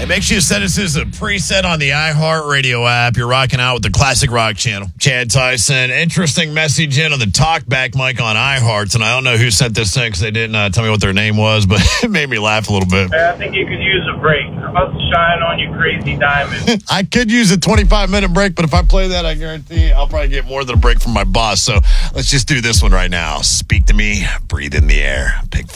Hey, make sure you set this as a preset on the iHeartRadio app. You're rocking out with the Classic Rock channel. Chad Tyson, interesting message in on the talkback mic on iHeart. And I don't know who sent this in because they didn't tell me what their name was, but it made me laugh a little bit. I think you could use a break. How about shine on you crazy diamond? I could use a 25-minute break, but if I play that, I guarantee I'll probably get more than a break from my boss. So let's just do this one right now. Speak to me, breathe in the air. Big